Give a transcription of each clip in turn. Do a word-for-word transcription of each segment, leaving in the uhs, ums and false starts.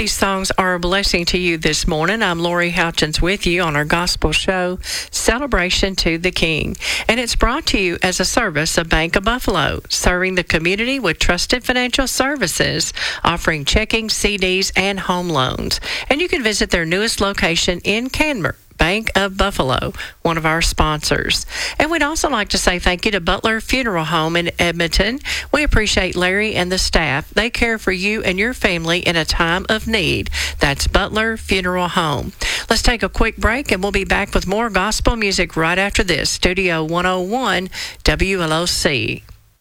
these songs are a blessing to you this morning. I'm Lori Houchins with you on our gospel show, Celebration to the King. And it's brought to you as a service of Bank of Buffalo, serving the community with trusted financial services, offering checking, C Ds, and home loans. And you can visit their newest location in Canberra, Bank of Buffalo, one of our sponsors. And we'd also like to say thank you to Butler Funeral Home in Edmonton. We appreciate Larry and the staff. They care for you and your family in a time of need. That's Butler Funeral Home. Let's take a quick break, and we'll be back with more gospel music right after this. Studio one oh one W L O C.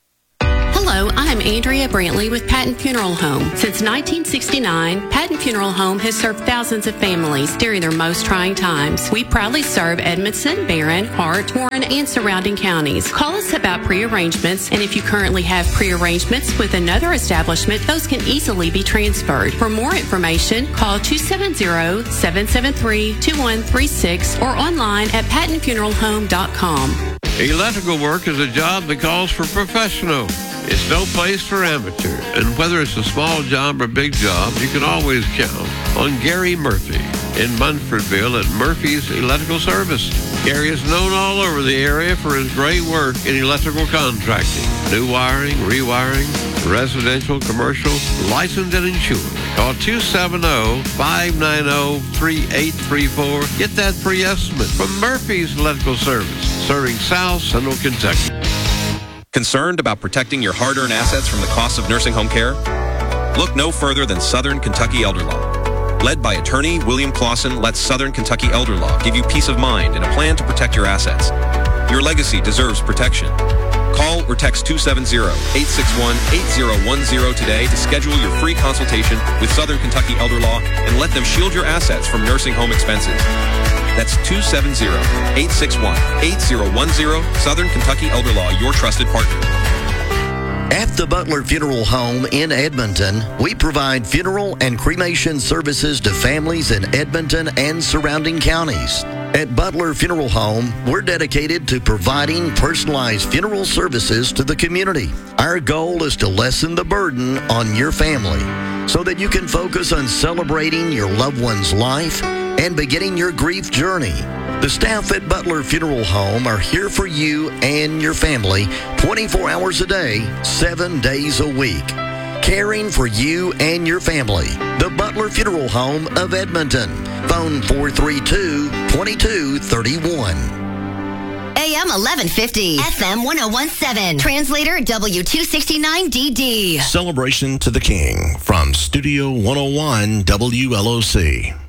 Hello, I'm Andrea Brantley with Patton Funeral Home. Since nineteen sixty-nine, Patton Funeral Home has served thousands of families during their most trying times. We proudly serve Edmondson, Barron, Hart, Warren, and surrounding counties. Call us about pre-arrangements, and if you currently have pre-arrangements with another establishment, those can easily be transferred. For more information, call two seven zero, seven seven three, two one three six or online at patton funeral home dot com. Electrical work is a job that calls for professional. It's no place for amateur. And whether it's a small job or big job, you can always count on Gary Murphy in Munfordville at Murphy's Electrical Service. Gary is known all over the area for his great work in electrical contracting, new wiring, rewiring, residential, commercial, licensed and insured. Call two seven zero, five nine zero, three eight three four. Get that free estimate from Murphy's Electrical Service, serving South Central Kentucky. Concerned about protecting your hard-earned assets from the costs of nursing home care? Look no further than Southern Kentucky Elder Law. Led by attorney William Clausen, let Southern Kentucky Elder Law give you peace of mind and a plan to protect your assets. Your legacy deserves protection. Call or text two seven zero, eight six one, eight zero one zero today to schedule your free consultation with Southern Kentucky Elder Law and let them shield your assets from nursing home expenses. That's two seven zero, eight six one, eight zero one zero. Southern Kentucky Elder Law, your trusted partner. At the Butler Funeral Home in Edmonton, we provide funeral and cremation services to families in Edmonton and surrounding counties. At Butler Funeral Home, we're dedicated to providing personalized funeral services to the community. Our goal is to lessen the burden on your family so that you can focus on celebrating your loved one's life and beginning your grief journey. The staff at Butler Funeral Home are here for you and your family twenty-four hours a day, seven days a week, caring for you and your family. The Butler Funeral Home of Edmonton. Phone four three two, two two three one. A M eleven fifty, F M one oh one point seven, translator W two sixty-nine D D. Celebration to the King from Studio one oh one W L O C.